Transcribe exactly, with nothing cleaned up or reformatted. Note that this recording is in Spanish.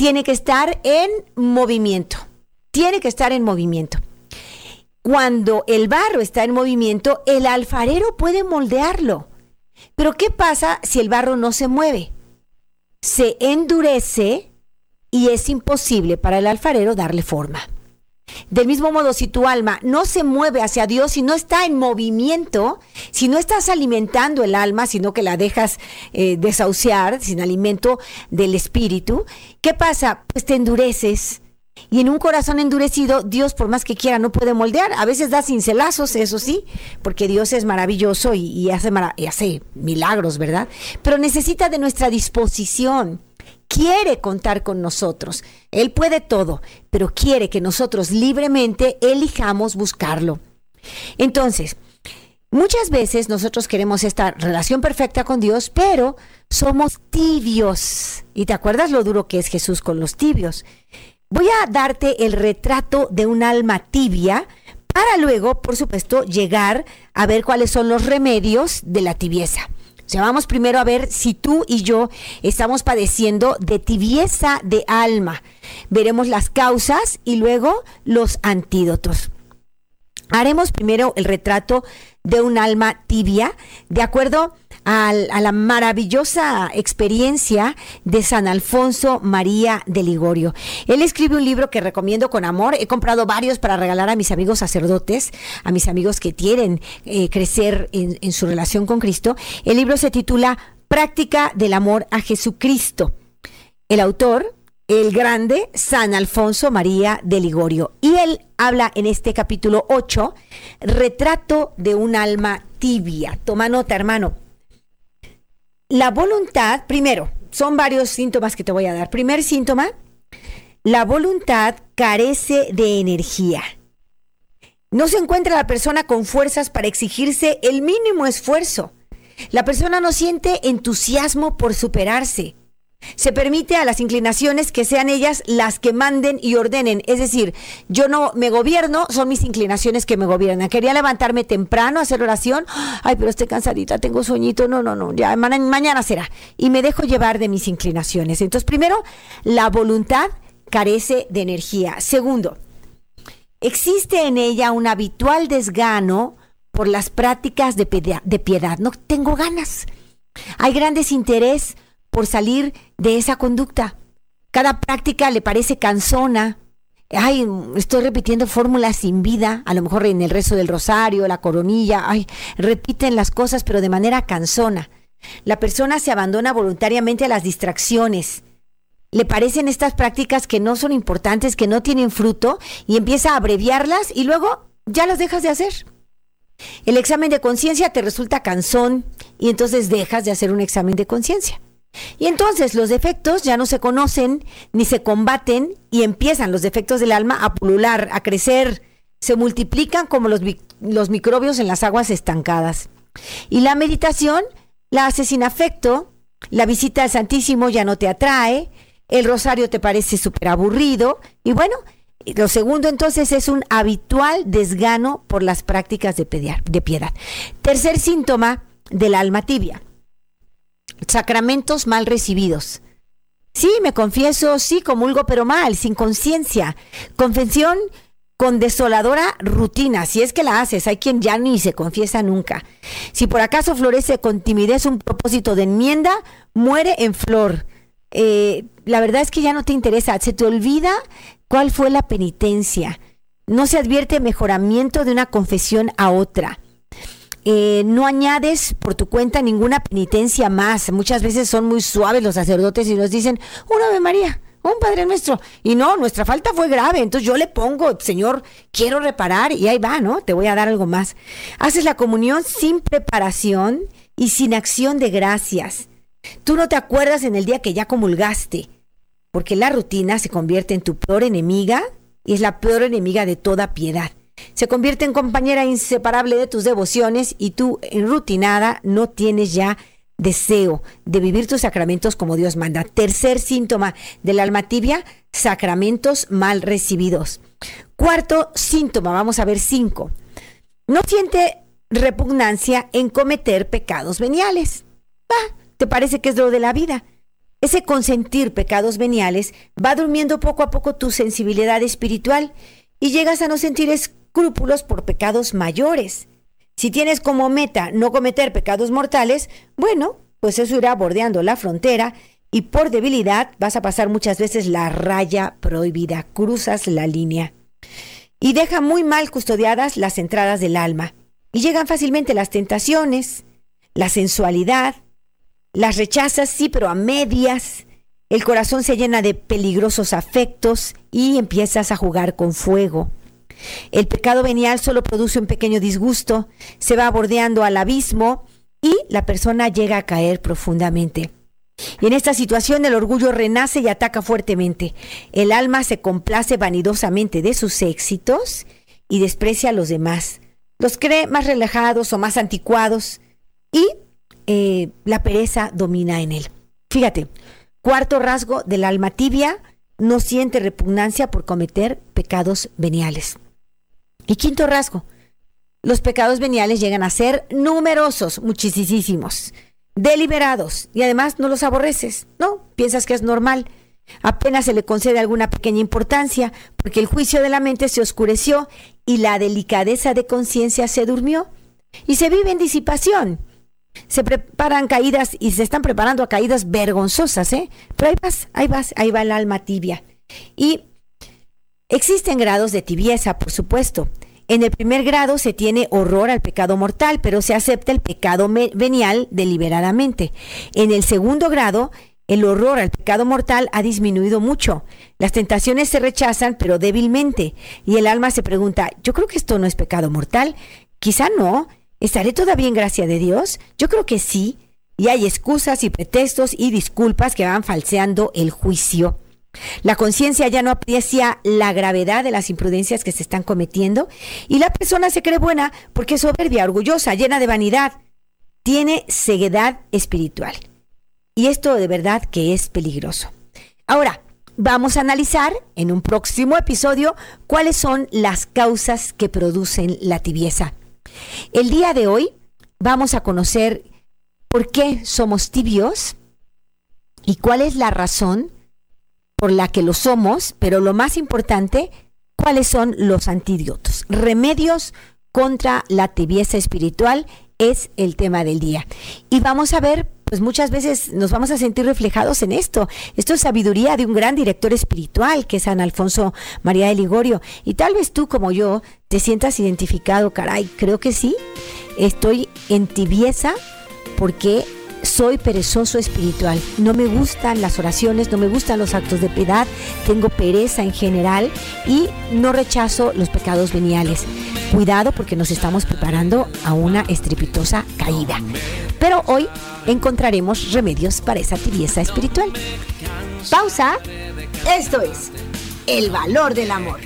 tiene que estar en movimiento. Tiene que estar en movimiento. Cuando el barro está en movimiento, el alfarero puede moldearlo. Pero ¿qué pasa si el barro no se mueve? Se endurece y es imposible para el alfarero darle forma. Del mismo modo, si tu alma no se mueve hacia Dios, si no está en movimiento, si no estás alimentando el alma, sino que la dejas eh, desahuciar sin alimento del espíritu, ¿qué pasa? Pues te endureces. Y en un corazón endurecido, Dios, por más que quiera, no puede moldear. A veces da cincelazos, eso sí, porque Dios es maravilloso y, y, hace, mara- y hace milagros, ¿verdad? Pero necesita de nuestra disposición. Quiere contar con nosotros. Él puede todo, pero quiere que nosotros libremente elijamos buscarlo. Entonces, muchas veces nosotros queremos esta relación perfecta con Dios, pero somos tibios. ¿Y te acuerdas lo duro que es Jesús con los tibios? Voy a darte el retrato de un alma tibia para luego, por supuesto, llegar a ver cuáles son los remedios de la tibieza. O sea, vamos primero a ver si tú y yo estamos padeciendo de tibieza de alma. Veremos las causas y luego los antídotos. Haremos primero el retrato de un alma tibia, de acuerdo al, a la maravillosa experiencia de San Alfonso María de Ligorio. Él escribe un libro que recomiendo con amor. He comprado varios para regalar a mis amigos sacerdotes, a mis amigos que quieren eh, crecer en, en su relación con Cristo. El libro se titula Práctica del amor a Jesucristo. El autor, el grande San Alfonso María de Ligorio. Y él habla en este capítulo ocho, retrato de un alma tibia. Toma nota, hermano. La voluntad, primero, son varios síntomas que te voy a dar. Primer síntoma, la voluntad carece de energía. No se encuentra la persona con fuerzas para exigirse el mínimo esfuerzo. La persona no siente entusiasmo por superarse. Se permite a las inclinaciones que sean ellas las que manden y ordenen. Es decir, yo no me gobierno, son mis inclinaciones que me gobiernan. Quería levantarme temprano, hacer oración. Ay, pero estoy cansadita, tengo sueñito. No, no, no, ya ma- mañana será. Y me dejo llevar de mis inclinaciones. Entonces, primero, la voluntad carece de energía. Segundo, existe en ella un habitual desgano por las prácticas de, peda- de piedad. No tengo ganas. Hay gran desinterés por salir de esa conducta. Cada práctica le parece cansona. Ay, estoy repitiendo fórmulas sin vida, a lo mejor en el rezo del rosario, la coronilla, ay, repiten las cosas pero de manera cansona. La persona se abandona voluntariamente a las distracciones. Le parecen estas prácticas que no son importantes, que no tienen fruto, y empieza a abreviarlas y luego ya las dejas de hacer. El examen de conciencia te resulta cansón y entonces dejas de hacer un examen de conciencia. Y entonces los defectos ya no se conocen ni se combaten y empiezan los defectos del alma a pulular, a crecer, se multiplican como los, los microbios en las aguas estancadas. Y la meditación la haces sin afecto, la visita al Santísimo ya no te atrae, el rosario te parece súper aburrido y bueno, lo segundo entonces es un habitual desgano por las prácticas de piedad. Tercer síntoma del alma tibia. Sacramentos mal recibidos. Sí, me confieso, sí, comulgo, pero mal, sin conciencia. Confesión con desoladora rutina, si es que la haces. Hay quien ya ni se confiesa nunca. Si por acaso florece con timidez un propósito de enmienda, muere en flor. Eh, la verdad es que ya no te interesa, se te olvida cuál fue la penitencia. No se advierte mejoramiento de una confesión a otra. Eh, no añades por tu cuenta ninguna penitencia más. Muchas veces son muy suaves los sacerdotes y nos dicen una Ave María, un Padre Nuestro, y no, nuestra falta fue grave, entonces yo le pongo, Señor, quiero reparar, y ahí va, ¿no? Te voy a dar algo más. Haces la comunión sin preparación y sin acción de gracias. Tú no te acuerdas en el día que ya comulgaste, porque la rutina se convierte en tu peor enemiga y es la peor enemiga de toda piedad. Se convierte en compañera inseparable de tus devociones y tú, enrutinada, no tienes ya deseo de vivir tus sacramentos como Dios manda. Tercer síntoma del alma tibia, sacramentos mal recibidos. Cuarto síntoma, vamos a ver cinco. No siente repugnancia en cometer pecados veniales. Ah, ¿te parece que es lo de la vida? ese consentir pecados veniales va durmiendo poco a poco tu sensibilidad espiritual y llegas a no sentir escrúpulos por pecados mayores. Si tienes como meta no cometer pecados mortales, bueno, pues eso irá bordeando la frontera y por debilidad vas a pasar muchas veces la raya prohibida, cruzas la línea. Y deja muy mal custodiadas las entradas del alma. Y llegan fácilmente las tentaciones, la sensualidad, las rechazas, sí, pero a medias. El corazón se llena de peligrosos afectos y empiezas a jugar con fuego. El pecado venial solo produce un pequeño disgusto, se va bordeando al abismo y la persona llega a caer profundamente. Y en esta situación el orgullo renace y ataca fuertemente. El alma se complace vanidosamente de sus éxitos y desprecia a los demás. Los cree más relajados o más anticuados y eh, la pereza domina en él. Fíjate, cuarto rasgo del alma tibia, no siente repugnancia por cometer pecados veniales. Y quinto rasgo, los pecados veniales llegan a ser numerosos, muchísimos, deliberados, y además no los aborreces, ¿no? Piensas que es normal. Apenas se le concede alguna pequeña importancia, porque el juicio de la mente se oscureció y la delicadeza de conciencia se durmió. Y se vive en disipación. Se preparan caídas y se están preparando a caídas vergonzosas, ¿eh? Pero ahí vas, ahí vas, ahí va el alma tibia. Y existen grados de tibieza, por supuesto. En el primer grado se tiene horror al pecado mortal, pero se acepta el pecado venial deliberadamente. En el segundo grado, el horror al pecado mortal ha disminuido mucho. Las tentaciones se rechazan, pero débilmente. Y el alma se pregunta, yo creo que esto no es pecado mortal. Quizá no. ¿Estaré todavía en gracia de Dios? Yo creo que sí. Y hay excusas y pretextos y disculpas que van falseando el juicio. La conciencia ya no aprecia la gravedad de las imprudencias que se están cometiendo y la persona se cree buena porque es soberbia, orgullosa, llena de vanidad. Tiene ceguedad espiritual. Y esto de verdad que es peligroso. Ahora, vamos a analizar en un próximo episodio cuáles son las causas que producen la tibieza. El día de hoy vamos a conocer por qué somos tibios y cuál es la razón por la que lo somos, pero lo más importante, cuáles son los antídotos. Remedios contra la tibieza espiritual es el tema del día. Y vamos a ver, pues muchas veces nos vamos a sentir reflejados en esto. Esto es sabiduría de un gran director espiritual que es San Alfonso María de Ligorio. Y tal vez tú como yo te sientas identificado, caray, creo que sí. Estoy en tibieza porque soy perezoso espiritual. No me gustan las oraciones, no me gustan los actos de piedad, tengo pereza en general y no rechazo los pecados veniales. Cuidado porque nos estamos preparando a una estrepitosa caída. Pero hoy encontraremos remedios para esa tibieza espiritual. Pausa. Esto es El Valor del Amor.